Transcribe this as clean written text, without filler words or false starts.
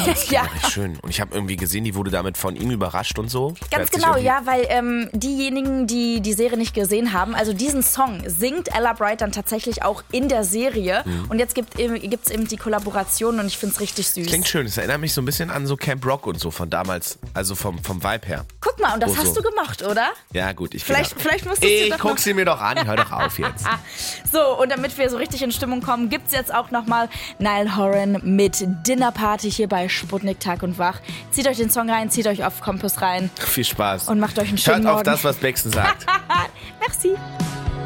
das Ja. ist schön. Und ich habe irgendwie gesehen, die wurde damit von ihm überrascht und so. Ganz genau, ja, weil diejenigen, die die Serie nicht gesehen haben, also diesen Song singt Ella Bright dann tatsächlich auch in der Serie. Und jetzt gibt's eben die Kollaboration und ich finde es richtig süß. Klingt schön. Es erinnert mich so ein bisschen an so Camp Rock und so von damals. Also vom Vibe her. Guck mal, und das hast du gemacht, oder? Ja, gut. Vielleicht musstest du doch guck sie mir doch an. Hör doch auf jetzt. So, und damit wir so richtig in Stimmung kommen, gibt's jetzt auch nochmal Niall Horan mit Dinner Party hier bei Sputnik Tag und Wach. Zieht euch den Song rein, zieht euch auf Kompass rein. Viel Spaß. Und macht euch einen schönen Hört auf Morgen. das, was Bexen sagt. Merci.